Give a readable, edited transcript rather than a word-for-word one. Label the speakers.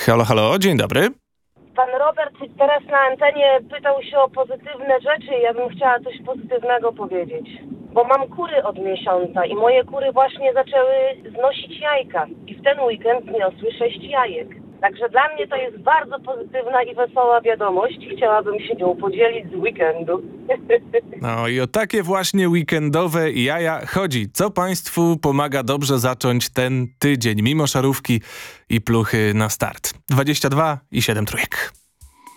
Speaker 1: Halo, halo, dzień dobry.
Speaker 2: Pan Robert teraz na antenie pytał się o pozytywne rzeczy. Ja bym chciała coś pozytywnego powiedzieć. Bo mam kury od miesiąca i moje kury właśnie zaczęły znosić jajka. I w ten weekend zniosły 6 jajek. Także dla mnie to jest bardzo pozytywna i wesoła wiadomość. Chciałabym się nią podzielić z weekendu.
Speaker 1: No i o takie właśnie weekendowe jaja chodzi. Co państwu pomaga dobrze zacząć ten tydzień, mimo szarówki i pluchy na start? 22 i 7 trójek.